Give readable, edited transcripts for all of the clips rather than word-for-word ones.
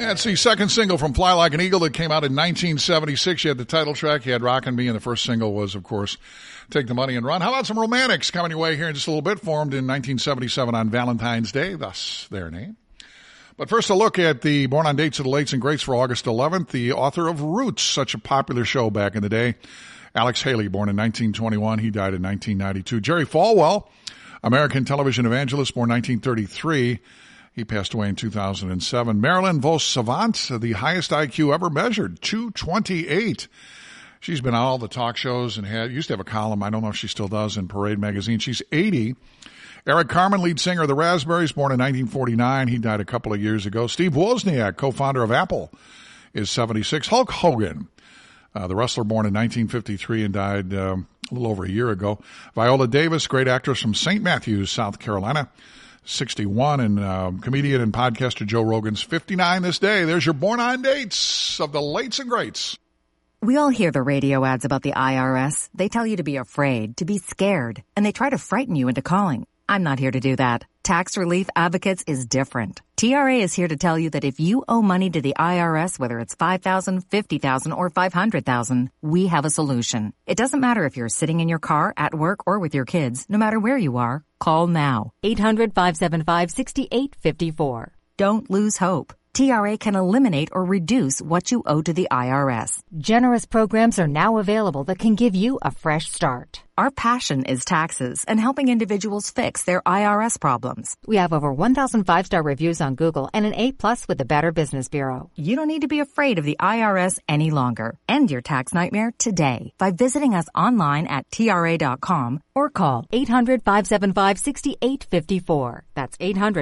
That's the second single from Fly Like an Eagle that came out in 1976. You had the title track, you had Rockin' Me, and the first single was, of course, Take the Money and Run. How about some Romantics coming your way here in just a little bit, formed in 1977 on Valentine's Day, thus their name. But first, a look at the Born on Dates of the Lates and Greats for August 11th. The author of Roots, such a popular show back in the day, Alex Haley, born in 1921. He died in 1992. Jerry Falwell, American television evangelist, born 1933. He passed away in 2007. Marilyn Vos Savant, the highest IQ ever measured, 228. She's been on all the talk shows and used to have a column, I don't know if she still does, in Parade magazine. She's 80. Eric Carmen, lead singer of the Raspberries, born in 1949. He died a couple of years ago. Steve Wozniak, co-founder of Apple, is 76. Hulk Hogan, the wrestler, born in 1953 and died a little over a year ago. Viola Davis, great actress from St. Matthews, South Carolina, 61, and comedian and podcaster Joe Rogan's 59 this day. There's your Born on Dates of the Lates and Greats. We all hear the radio ads about the IRS. They tell you to be afraid, to be scared, and they try to frighten you into calling. I'm not here to do that. Tax Relief Advocates is different. TRA is here to tell you that if you owe money to the IRS, whether it's $5,000, $50,000, or $500,000, we have a solution. It doesn't matter if you're sitting in your car, at work, or with your kids. No matter where you are, call now. 800-575-6854. Don't lose hope. TRA can eliminate or reduce what you owe to the IRS. Generous programs are now available that can give you a fresh start. Our passion is taxes and helping individuals fix their IRS problems. We have over 1,000 5-star reviews on Google and an A+ with the Better Business Bureau. You don't need to be afraid of the IRS any longer. End your tax nightmare today by visiting us online at TRA.com or call 800-575-6854. That's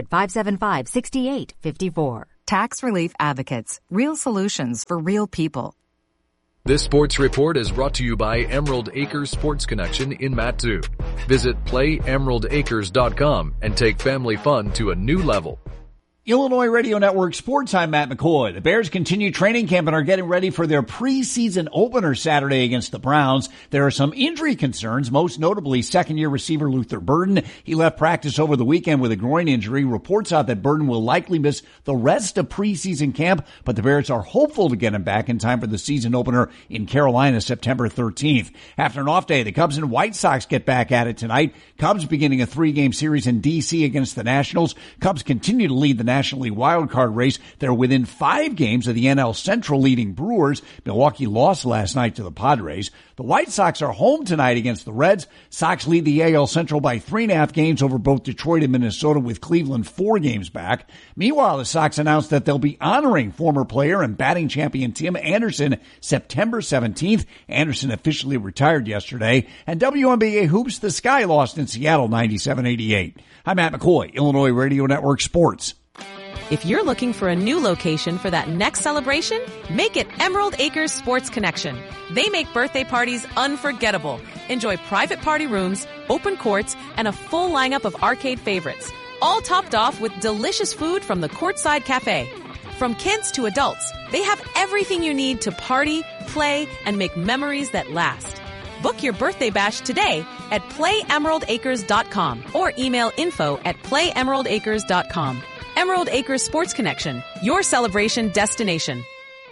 800-575-6854. Tax Relief Advocates. Real solutions for real people. This sports report is brought to you by Emerald Acres Sports Connection in Mattoon. Visit PlayEmeraldAcres.com and take family fun to a new level. Illinois Radio Network Sports, I'm Matt McCoy. The Bears continue training camp and are getting ready for their preseason opener Saturday against the Browns. There are some injury concerns, most notably second-year receiver Luther Burden. He left practice over the weekend with a groin injury. Reports out that Burden will likely miss the rest of preseason camp, but the Bears are hopeful to get him back in time for the season opener in Carolina September 13th. After an off day, the Cubs and White Sox get back at it tonight. Cubs beginning a 3-game series in D.C. against the Nationals. Cubs continue to lead the National League wildcard race. They're within 5 games of the NL Central leading Brewers. Milwaukee lost last night to the Padres. The White Sox are home tonight against the Reds. Sox lead the AL Central by 3.5 games over both Detroit and Minnesota, with Cleveland 4 games back. Meanwhile, the Sox announced that they'll be honoring former player and batting champion Tim Anderson September 17th. Anderson officially retired yesterday. And WNBA hoops, the Sky lost in Seattle 97-88. I'm Matt McCoy, Illinois Radio Network Sports. If you're looking for a new location for that next celebration, make it Emerald Acres Sports Connection. They make birthday parties unforgettable. Enjoy private party rooms, open courts, and a full lineup of arcade favorites, all topped off with delicious food from the Courtside Cafe. From kids to adults, they have everything you need to party, play, and make memories that last. Book your birthday bash today at PlayEmeraldAcres.com or email info@PlayEmeraldAcres.com. Emerald Acres Sports Connection, your celebration destination.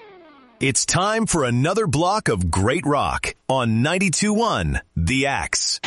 It's time for another block of great rock on 92.1 The Axe.